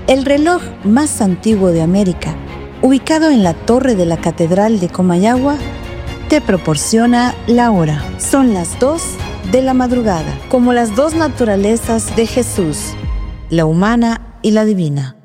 El reloj más antiguo de América, ubicado en la torre de la Catedral de Comayagua, te proporciona la hora. Son las 2 de la madrugada, como las dos naturalezas de Jesús, la humana y la divina.